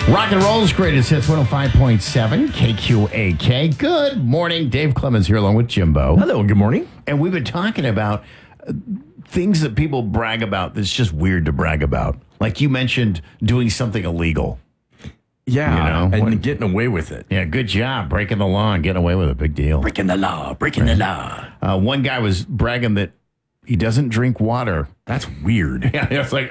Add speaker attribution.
Speaker 1: Rock and roll's greatest hits 105.7 KQAK. Good morning. Dave Clemens here along with Jimbo.
Speaker 2: Hello, good morning.
Speaker 1: And we've been talking about things that people brag about that's just weird to brag about. Like you mentioned doing something illegal.
Speaker 2: Yeah,
Speaker 1: You know,
Speaker 2: and getting away with it.
Speaker 1: Yeah, good job. Breaking the law and getting away with a big deal.
Speaker 2: Breaking the law.
Speaker 1: One guy was bragging that he doesn't drink water.
Speaker 2: That's weird.
Speaker 1: Yeah, it's like,